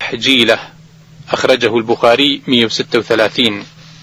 حجيلة. أخرجه البخاري 136.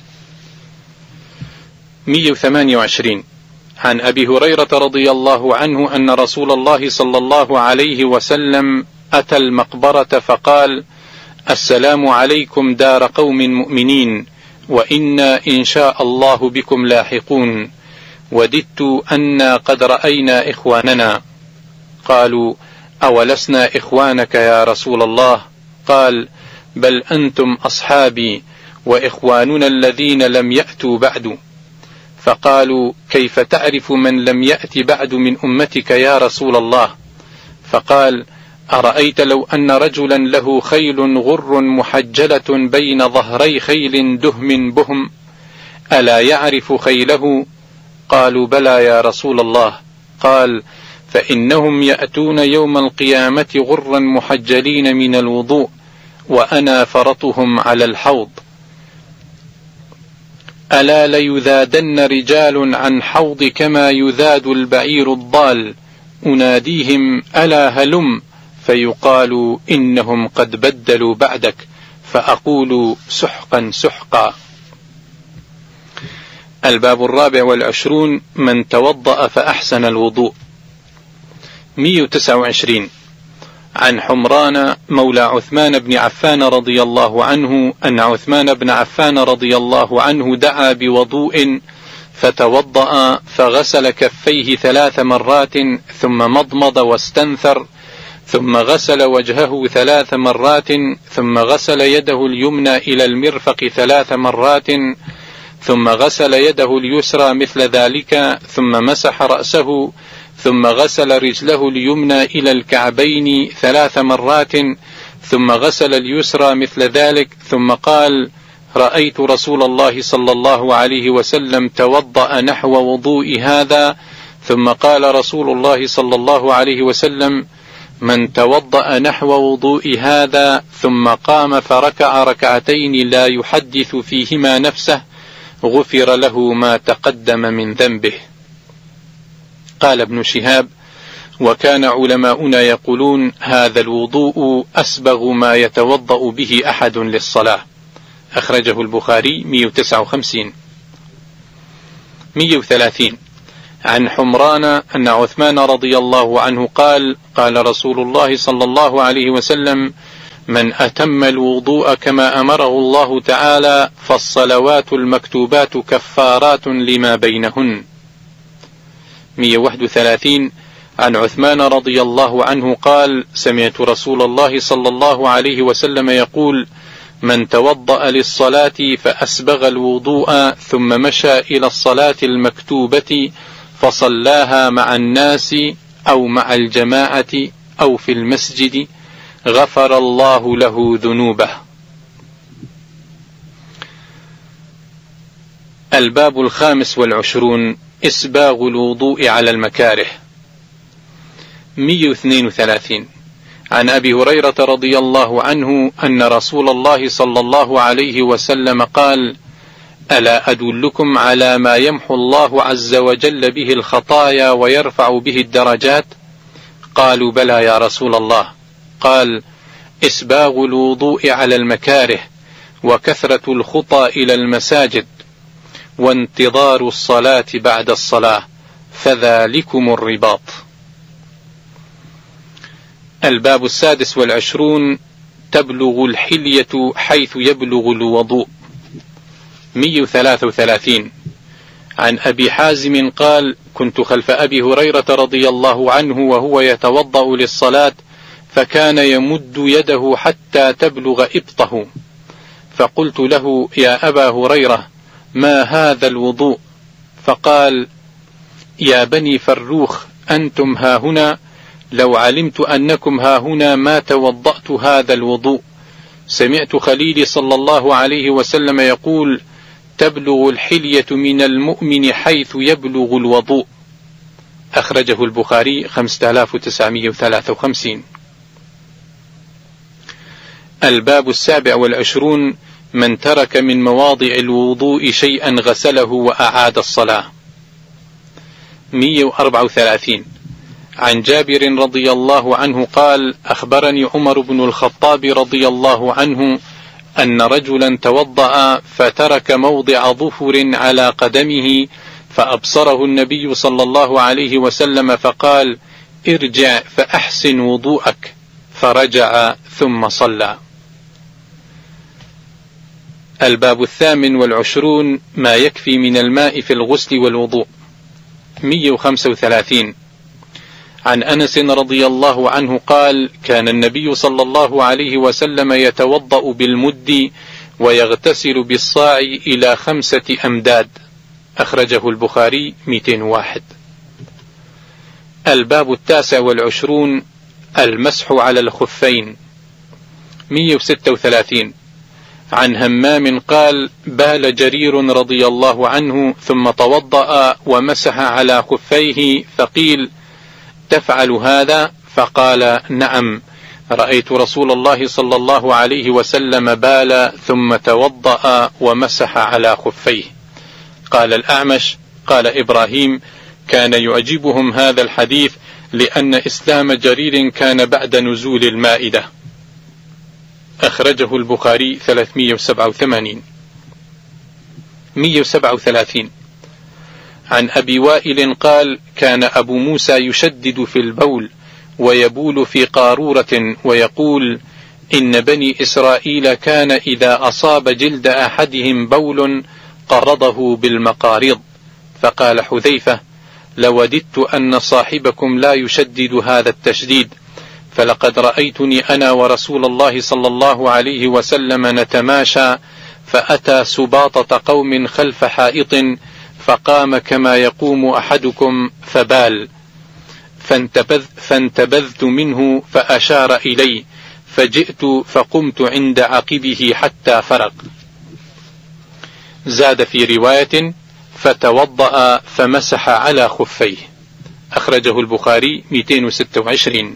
128 عن أبي هريرة رضي الله عنه أن رسول الله صلى الله عليه وسلم أتى المقبرة فقال: السلام عليكم دار قوم مؤمنين، وإنا إن شاء الله بكم لاحقون، وددت أنا قد رأينا إخواننا. قالوا: أولسنا إخوانك يا رسول الله؟ قال: بل أنتم أصحابي وإخواننا الذين لم يأتوا بعد. فقالوا: كيف تعرف من لم يأت بعد من أمتك يا رسول الله؟ فقال: أرأيت لو أن رجلا له خيل غر محجلة بين ظهري خيل دهم بهم، ألا يعرف خيله؟ قالوا: بلى يا رسول الله. قال: فإنهم يأتون يوم القيامة غرا محجلين من الوضوء، وأنا فرطهم على الحوض. ألا ليذادن رجال عن حوض كما يذاد البعير الضال، أناديهم ألا هلم، فيقال إنهم قد بدلوا بعدك، فأقول سحقا سحقا. الباب 24 من توضأ فأحسن الوضوء. 129 عن حمران مولى عثمان بن عفان رضي الله عنه أن عثمان بن عفان رضي الله عنه دعا بوضوء فتوضأ فغسل كفيه 3 مرات، ثم مضمض واستنثر، ثم غسل وجهه 3 مرات، ثم غسل يده اليمنى إلى المرفق 3 مرات، ثم غسل يده اليسرى مثل ذلك، ثم مسح رأسه، ثم غسل رجله اليمنى إلى الكعبين 3 مرات، ثم غسل اليسرى مثل ذلك، ثم قال: رأيت رسول الله صلى الله عليه وسلم توضأ نحو وضوء هذا. ثم قال رسول الله صلى الله عليه وسلم: من توضأ نحو وضوء هذا ثم قام فركع ركعتين لا يحدث فيهما نفسه غفر له ما تقدم من ذنبه. قال ابن شهاب: وكان علماؤنا يقولون هذا الوضوء أسبغ ما يتوضأ به أحد للصلاة. أخرجه البخاري 159. 130 عن حمران أن عثمان رضي الله عنه قال: قال رسول الله صلى الله عليه وسلم: من أتم الوضوء كما أمره الله تعالى فالصلوات المكتوبات كفارات لما بينهن. 131 عن عثمان رضي الله عنه قال: سمعت رسول الله صلى الله عليه وسلم يقول: من توضأ للصلاة فأسبغ الوضوء ثم مشى إلى الصلاة المكتوبة فصلاها مع الناس أو مع الجماعة أو في المسجد غفر الله له ذنوبه. الباب 25 إسباغ الوضوء على المكاره. 132 عن أبي هريرة رضي الله عنه أن رسول الله صلى الله عليه وسلم قال: ألا أدلكم على ما يمحو الله عز وجل به الخطايا ويرفع به الدرجات؟ قالوا: بلى يا رسول الله. قال: إسباغ الوضوء على المكاره، وكثرة الخطى إلى المساجد، وانتظار الصلاة بعد الصلاة، فذلكم الرباط. الباب 26 تبلغ الحلية حيث يبلغ الوضوء. 133 عن أبي حازم قال: كنت خلف أبي هريرة رضي الله عنه وهو يتوضأ للصلاة، فكان يمد يده حتى تبلغ إبطه، فقلت له: يا أبا هريرة، ما هذا الوضوء؟ فقال: يا بني فروخ، أنتم هاهنا، لو علمت أنكم هاهنا ما توضأت هذا الوضوء. سمعت خليلي صلى الله عليه وسلم يقول: تبلغ الحلية من المؤمن حيث يبلغ الوضوء. أخرجه البخاري 5953. الباب 27 من ترك من مواضع الوضوء شيئا غسله وأعاد الصلاة. 134 عن جابر رضي الله عنه قال: أخبرني عمر بن الخطاب رضي الله عنه أن رجلا توضأ فترك موضع ظفر على قدمه، فأبصره النبي صلى الله عليه وسلم فقال: ارجع فأحسن وضوءك، فرجع ثم صلى. الباب 28: ما يكفي من الماء في الغسل والوضوء. 135: عن أنس رضي الله عنه قال: كان النبي صلى الله عليه وسلم يتوضأ بالمد ويغتسل بالصاع إلى 5 أمداد. أخرجه البخاري. 201. الباب 29: المسح على الخفين. 136: عن همام قال: بال جرير رضي الله عنه ثم توضأ ومسح على خفيه، فقيل: تفعل هذا؟ فقال: نعم، رأيت رسول الله صلى الله عليه وسلم بال ثم توضأ ومسح على خفيه. قال الأعمش: قال إبراهيم: كان يعجبهم هذا الحديث لأن إسلام جرير كان بعد نزول المائدة. أخرجه البخاري. 387. 137: عن أبي وائل قال: كان أبو موسى يشدد في البول ويبول في قارورة ويقول: إن بني إسرائيل كان إذا أصاب جلد أحدهم بول قرضه بالمقارض. فقال حذيفة: لوددت أن صاحبكم لا يشدد هذا التشديد، فلقد رأيتني أنا ورسول الله صلى الله عليه وسلم نتماشى، فأتى سباطة قوم خلف حائط فقام كما يقوم أحدكم فبال، فانتبذت منه فأشار إلي، فجئت فقمت عند عقبه حتى فرق. زاد في رواية: فتوضأ فمسح على خفيه. أخرجه البخاري. 226.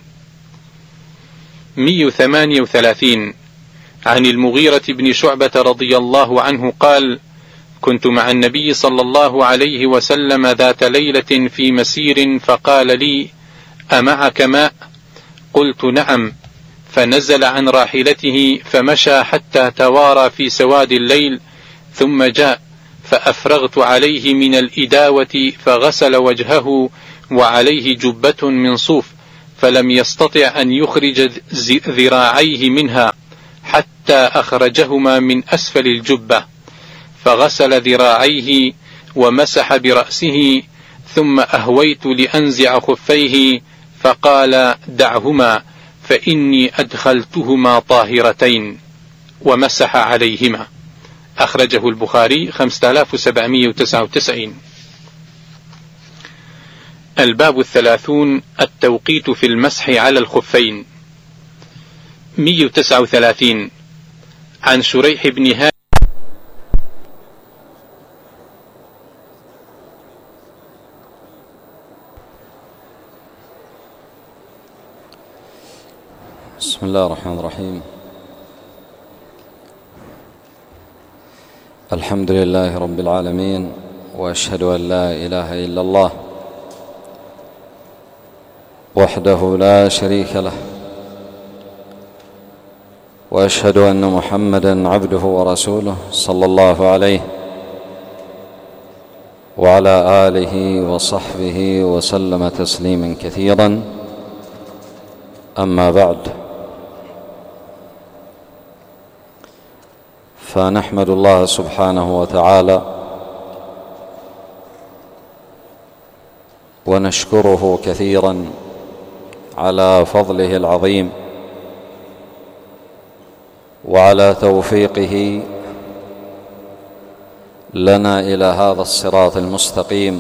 138: عن المغيرة بن شعبة رضي الله عنه قال: كنت مع النبي صلى الله عليه وسلم ذات ليلة في مسير، فقال لي: أمعك ماء؟ قلت: نعم. فنزل عن راحلته فمشى حتى توارى في سواد الليل، ثم جاء فأفرغت عليه من الإداوة فغسل وجهه وعليه جبة من صوف، فلم يستطع أن يخرج ذراعيه منها حتى أخرجهما من أسفل الجبة، فغسل ذراعيه ومسح برأسه، ثم أهويت لأنزع خفيه فقال: دعهما فإني أدخلتهما طاهرتين، ومسح عليهما. أخرجه البخاري. 5799. الباب 30: التوقيت في المسح على الخفين. 139: عن شريح بن هانئ بسم الله الرحمن الرحيم. الحمد لله رب العالمين، وأشهد أن لا إله إلا الله وحده لا شريك له، وأشهد أن محمدا عبده ورسوله صلى الله عليه وعلى آله وصحبه وسلم تسليما كثيرا. أما بعد، فنحمد الله سبحانه وتعالى ونشكره كثيرا على فضله العظيم وعلى توفيقه لنا إلى هذا الصراط المستقيم،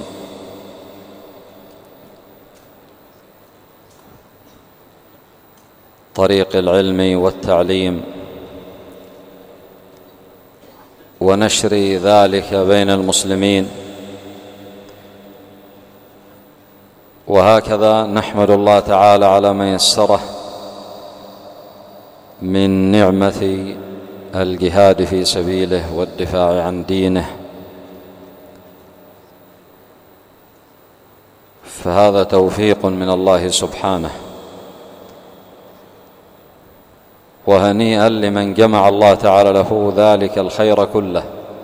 طريق العلم والتعليم، ونشر ذلك بين المسلمين. وهكذا نحمد الله تعالى على ما يسره من نعمة الجهاد في سبيله والدفاع عن دينه. فهذا توفيق من الله سبحانه، وهنيئا لمن جمع الله تعالى له ذلك الخير كله.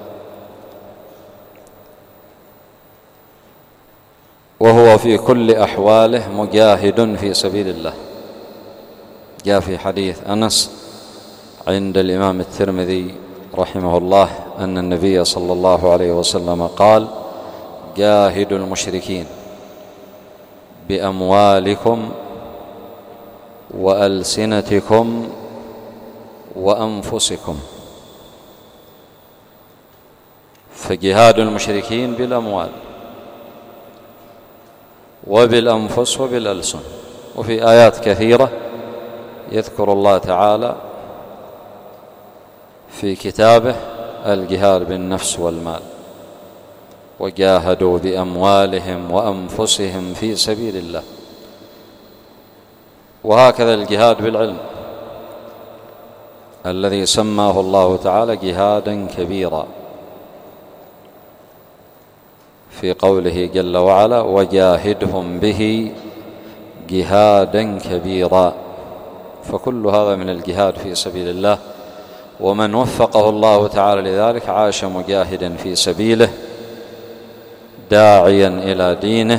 وهو في كل أحواله مجاهد في سبيل الله. جاء في حديث أنس عند الإمام الترمذي رحمه الله أن النبي صلى الله عليه وسلم قال: جاهدوا المشركين بأموالكم وألسنتكم وأنفسكم. فجهاد المشركين بالأموال وبالأنفس وبالألسن. وفي آيات كثيرة يذكر الله تعالى في كتابه الجهاد بالنفس والمال: وجاهدوا بأموالهم وأنفسهم في سبيل الله. وهكذا الجهاد بالعلم الذي سماه الله تعالى جهادا كبيرا في قوله جل وعلا: وجاهدهم به جهادا كبيرا. فكل هذا من الجهاد في سبيل الله، ومن وفقه الله تعالى لذلك عاش مجاهدا في سبيله داعيا إلى دينه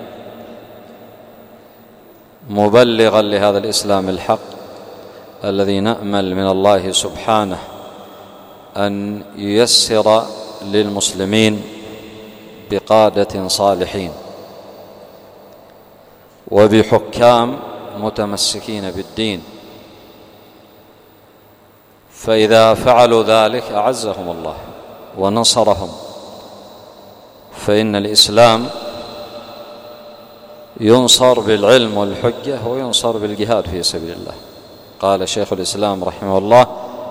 مبلغا لهذا الإسلام الحق الذي نأمل من الله سبحانه أن ييسر للمسلمين بقادة صالحين وبحكام متمسكين بالدين، فإذا فعلوا ذلك أعزهم الله ونصرهم. فإن الإسلام ينصر بالعلم والحجة وينصر بالجهاد في سبيل الله. قال شيخ الإسلام رحمه الله: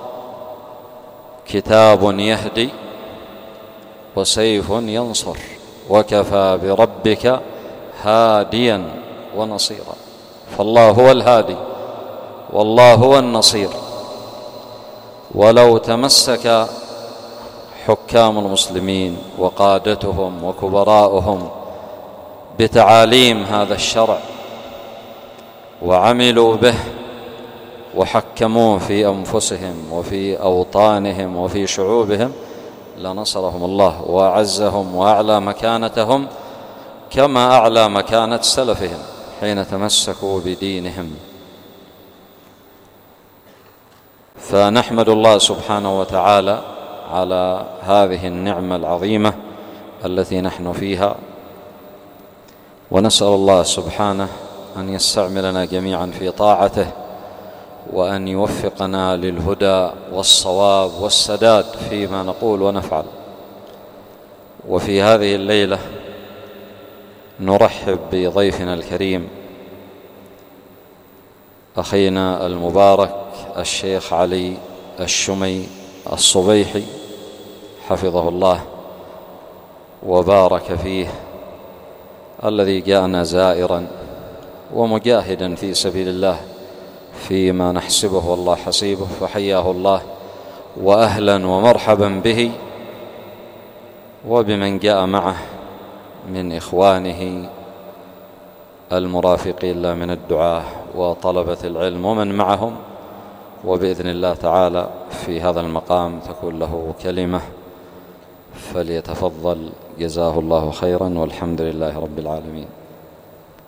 كتاب يهدي وسيف ينصر وكفى بربك هاديا ونصيرا. فالله هو الهادي والله هو النصير. ولو تمسك حكام المسلمين وقادتهم وكبراؤهم بتعاليم هذا الشرع وعملوا به وحكموه في أنفسهم وفي أوطانهم وفي شعوبهم لنصرهم الله وأعزهم وأعلى مكانتهم كما أعلى مكانة سلفهم حين تمسكوا بدينهم. فنحمد الله سبحانه وتعالى على هذه النعمة العظيمة التي نحن فيها، ونسأل الله سبحانه أن يستعملنا جميعا في طاعته، وأن يوفقنا للهدى والصواب والسداد فيما نقول ونفعل. وفي هذه الليلة نرحب بضيفنا الكريم أخينا المبارك الشيخ علي الشمي الصبيحي حفظه الله وبارك فيه، الذي جاءنا زائرا ومجاهدا في سبيل الله فيما نحسبه والله حسيبه، فحياه الله وأهلا ومرحبا به وبمن جاء معه من إخوانه المرافقين له من الدعاة وطلبة العلم ومن معهم. وبإذن الله تعالى في هذا المقام تكون له كلمة، فليتفضل جزاه الله خيرا، والحمد لله رب العالمين.